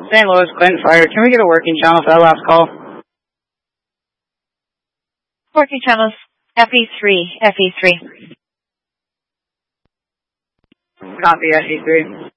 St. Louis, Clinton Fire. Can we get a working channel for that last call? Working channels, FE3, FE3. Copy, FE3.